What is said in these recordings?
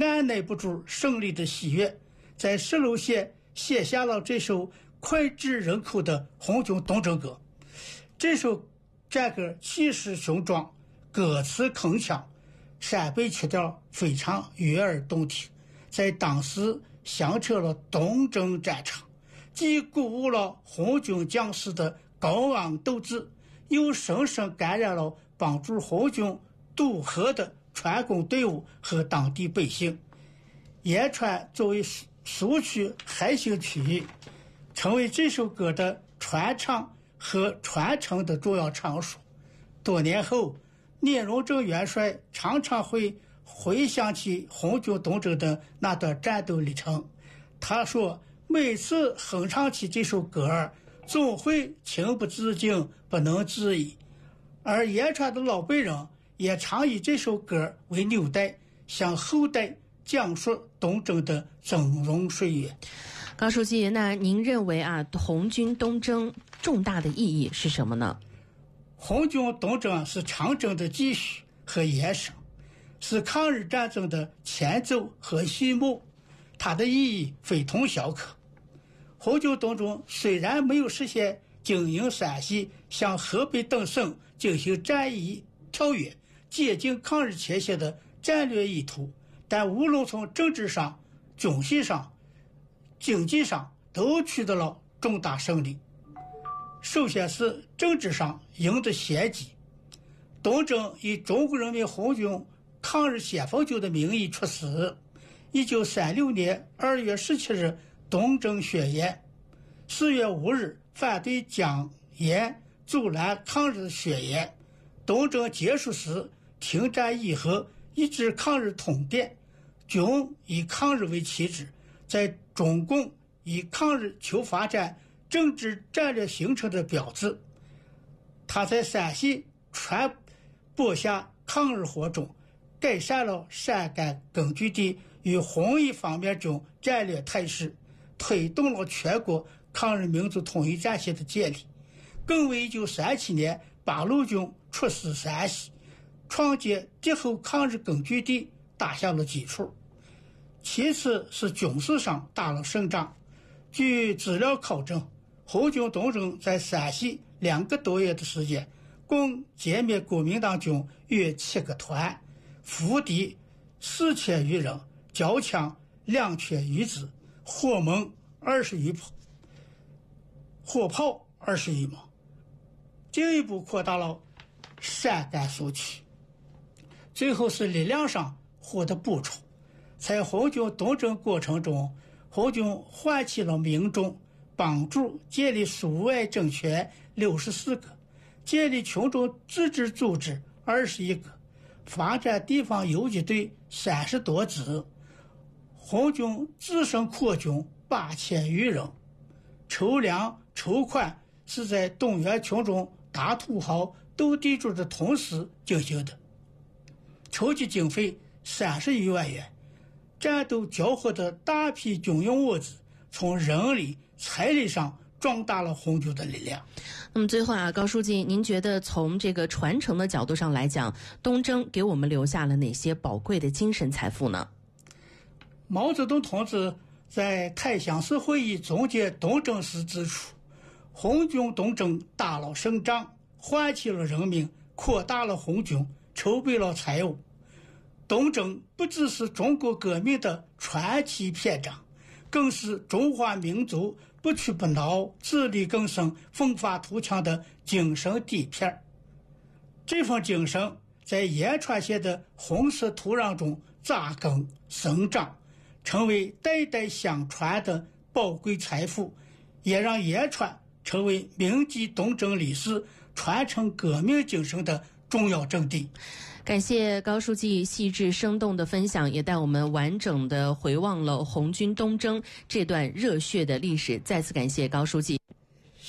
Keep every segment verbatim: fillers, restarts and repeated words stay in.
按耐不住胜利的喜悦，在石楼县写下了这首脍炙人口的红军东征歌。这首战歌气势雄壮，歌词铿锵，陕北曲调非常悦耳动听，在当时响彻了东征战场，既鼓舞了红军将士的高昂斗志，又深深感染了帮助红军渡河的船工队伍和当地百姓。延川作为苏区核心区域，成为这首歌的传唱和传承的重要场所。多年后，聂荣臻元帅常常会回想起红军东征的那段战斗历程。他说，每次哼唱起这首歌，总会情不自禁，不能自已。而延川的老辈人也常以这首歌为纽带，向后代讲述东征的峥嵘岁月。 高书记，那您认为啊，红军东征重大的意义是什么呢？ 红军东征是长征的继续和延伸，是抗日战争的前奏和序幕，它的意义非同小可。红军东征虽然没有实现经营陕西向河北等省进行战役跳跃，接近抗日前线的战略意图，但无论从政治上、军事上、经济上都取得了重大胜利。首先是政治上赢得先机，东征以中国人民红军抗日先锋军的名义出师。一九三六年二月十七日东征宣言，四月五日反对蒋阎阻拦抗日宣言。东征结束时停战议和，一致抗日通电，军以抗日为旗帜，在中共以抗日求发展政治战略形成的标志。他在陕西传播下抗日火种，改善了陕甘根据地与红一方面军战略态势，推动了全国抗日民族统一战线的建立，更为一九三七年八路军出师陕西，创建敌后抗日根据地打下了基础。其次是军事上打了胜仗。据资料考证，红军东征在陕西两个多月的时间，共歼灭国民党军约七个团，俘敌四千余人，缴枪两千余支，火猛二十余炮，火炮二十余门，进一步扩大了陕甘苏区。最后是力量上获得补充。在红军东征过程中，红军唤起了民众，帮助建立苏维埃政权六十四个，建立群众自治组织二十一个，发展地方游击队三十多支，红军自身扩军八千余人。筹粮筹款是在动员群众打土豪斗地主的同时进行的，筹集经费三十余万元。战斗缴获的大批军用物资，从人力、财力上壮大了红军的力量。 那么最后啊，高书记，您觉得从这个传承的角度上来讲，东征给我们留下了哪些宝贵的精神财富呢？ 毛泽东同志在太乡市会议总结东征时指出，红军东征打了胜仗，唤起了人民，扩大了红军，筹备了财务。东征不只是中国革命的传奇篇章，更是中华民族不屈不挠、自力更生、奋发图强的精神底片。这份精神在延川县的红色土壤中扎根生长，成为代代相传的宝贵财富，也让延川成为铭记东征历史、传承革命精神的重要阵地。 感谢高书记细致生动的分享，也带我们完整的回望了红军东征这段热血的历史。再次感谢高书记。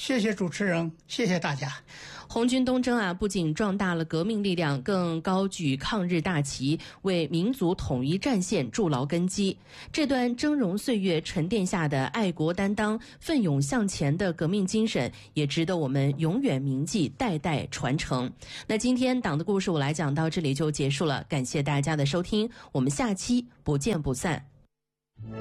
谢谢主持人，谢谢大家。 红军东征啊，不仅壮大了革命力量，更高举抗日大旗，为民族统一战线筑牢根基。这段峥嵘岁月沉淀下的爱国担当、奋勇向前的革命精神，也值得我们永远铭记，代代传承。那今天党的故事我来讲到这里就结束了，感谢大家的收听，我们下期不见不散。